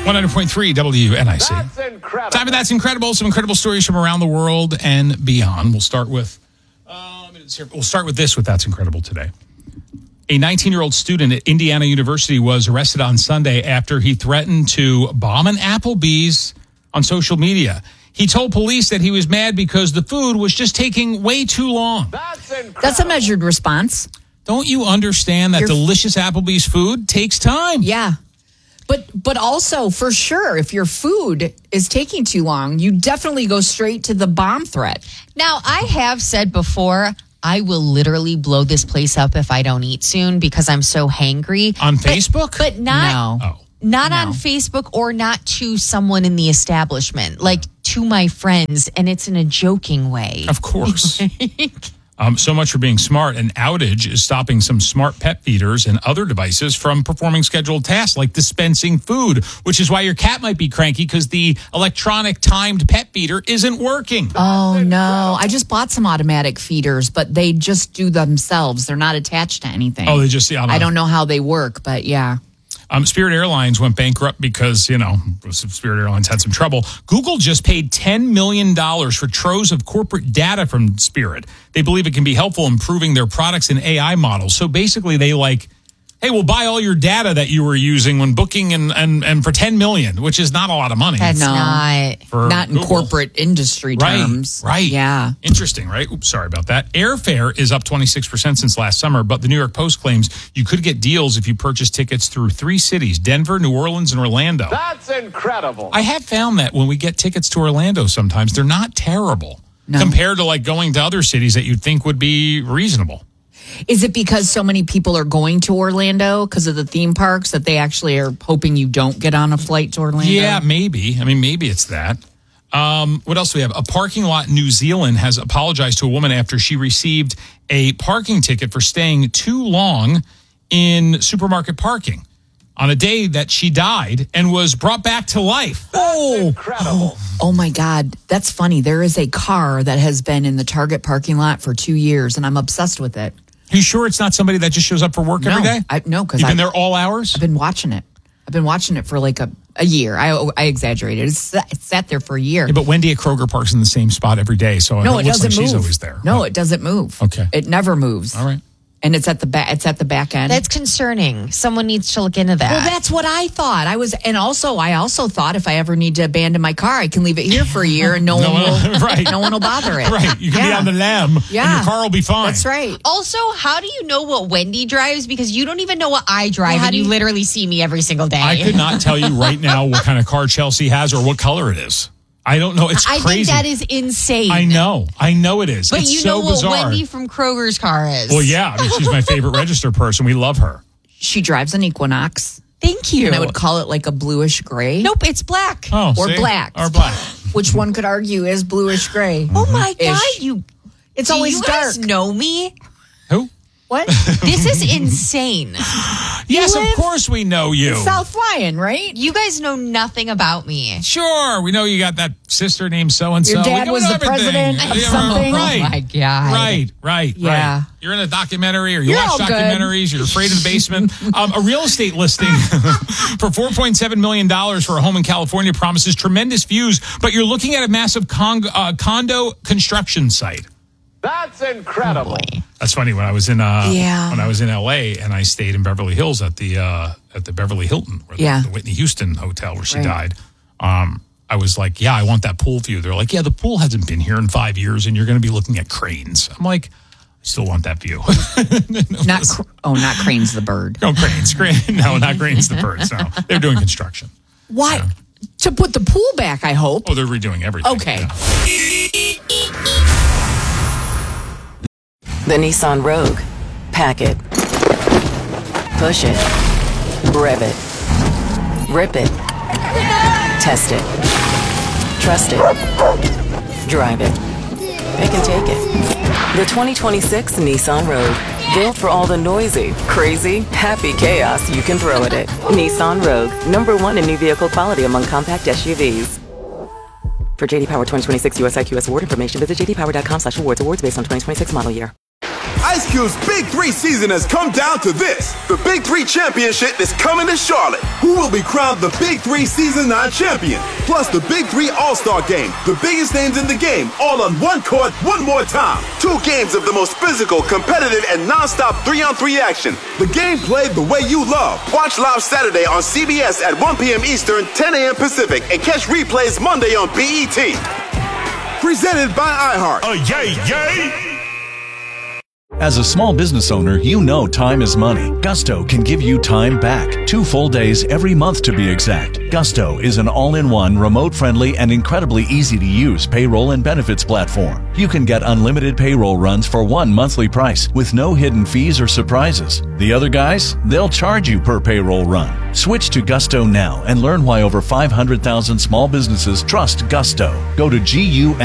100.3 WNIC. That's incredible. Time for That's Incredible. Some incredible stories from around the world and beyond. We'll start with this with That's Incredible today. A 19-year-old student at Indiana University was arrested on Sunday after he threatened to bomb an Applebee's on social media. He told police that he was mad because the food was just taking way too long. That's a measured response. Don't you understand that delicious Applebee's food takes time? Yeah. But also, for sure, if your food is taking too long, you definitely go straight to the bomb threat. Now, I have said before, I will literally blow this place up if I don't eat soon because I'm so hangry. On Facebook? But not... No. Oh. Not on Facebook or not to someone in the establishment, like to my friends, and it's in a joking way. Of course. So much for being smart. An outage is stopping some smart pet feeders and other devices from performing scheduled tasks like dispensing food, which is why your cat might be cranky because the electronic timed pet feeder isn't working. Oh, no. I just bought some automatic feeders, but they just do themselves. They're not attached to anything. Oh, they just... I don't know how they work, but yeah. Spirit Airlines went bankrupt because, Spirit Airlines had some trouble. Google just paid $10 million for troves of corporate data from Spirit. They believe it can be helpful improving their products and AI models. So basically they hey, we'll buy all your data that you were using when booking and for $10 million, which is not a lot of money. It's not in Google. Corporate industry terms. Right. Yeah. Interesting, right? Oops, sorry about that. Airfare is up 26% since last summer, but the New York Post claims you could get deals if you purchase tickets through 3 cities, Denver, New Orleans, and Orlando. That's incredible. I have found that when we get tickets to Orlando sometimes, they're not terrible compared to going to other cities that you'd think would be reasonable. Is it because so many people are going to Orlando because of the theme parks that they actually are hoping you don't get on a flight to Orlando? Yeah, maybe. I mean, maybe it's that. What else do we have? A parking lot in New Zealand has apologized to a woman after she received a parking ticket for staying too long in supermarket parking on a day that she died and was brought back to life. That's incredible. Oh, my God. That's funny. There is a car that has been in the Target parking lot for 2 years, and I'm obsessed with it. You sure it's not somebody that just shows up for work every day? No, because You've been there all hours? I've been watching it. I've been watching it for like a year. I exaggerated. It sat there for a year. Yeah, but Wendy at Kroger parks in the same spot every day, so no, it it looks doesn't like move. she's always there. No, it doesn't move. Okay. It never moves. All right. And it's at the back. It's at the back end. That's concerning. Someone needs to look into that. Well, that's what I thought. I also thought if I ever need to abandon my car, I can leave it here for a year and no one will bother it. Right. You can be on the lam and your car will be fine. That's right. Also, how do you know what Wendy drives? Because you don't even know what I drive, and you literally see me every single day. I could not tell you right now what kind of car Chelsea has or what color it is. I don't know. It's crazy. I think that is insane. I know it is. But it's you so know what bizarre. Wendy from Kroger's car is. Well, yeah. I mean, she's my favorite register person. We love her. She drives an Equinox. Thank you. And I would call it like a bluish gray. Nope, it's black. Oh, or see? black. Or black. Which one could argue is bluish gray. Oh my God, It's always you dark. guys know me? Who? What? This is insane. Yes, of course we know you. South Lyon, right? You guys know nothing about me. Sure, we know you got that sister named so-and-so. Your dad We was know the everything. president of something. Right. Oh my God. Right. Yeah. You're in a documentary or you You're watch all good. documentaries, you're afraid of the basement. A real estate listing for $4.7 million for a home in California promises tremendous views, but you're looking at a massive condo construction site. That's incredible. That's funny. When I was in when I was in LA and I stayed in Beverly Hills at the Beverly Hilton, or the Whitney Houston hotel where she died. I was like, I want that pool view. They're like, the pool hasn't been here in 5 years, and you're going to be looking at cranes. I'm like, I still want that view. Not Cranes the bird. No, cranes. No, not cranes the birds. No, they're doing construction. Why? Yeah. To put the pool back, I hope. Oh, they're redoing everything. Okay. The Nissan Rogue. Pack it. Push it. Rev it. Rip it. Test it. Trust it. Drive it. Pick and take it. The 2026 Nissan Rogue. Built for all the noisy, crazy, happy chaos you can throw at it. Nissan Rogue. #1 in new vehicle quality among compact SUVs. For JD Power 2026 US IQS award information, visit jdpower.com/awards. Awards based on 2026 model year. Ice Cube's Big 3 season has come down to this. The Big 3 Championship is coming to Charlotte. Who will be crowned the Big 3 Season 9 champion? Plus the Big 3 All-Star Game. The biggest names in the game, all on one court, one more time. 2 games of the most physical, competitive, and non-stop 3-on-3 action. The game played the way you love. Watch live Saturday on CBS at 1 p.m. Eastern, 10 a.m. Pacific, and catch replays Monday on BET. Presented by iHeart. Yay! As a small business owner, you know time is money. Gusto can give you time back. 2 full days every month to be exact. Gusto is an all-in-one, remote-friendly, and incredibly easy-to-use payroll and benefits platform. You can get unlimited payroll runs for one monthly price with no hidden fees or surprises. The other guys, they'll charge you per payroll run. Switch to Gusto now and learn why over 500,000 small businesses trust Gusto. Go to GUSTO.com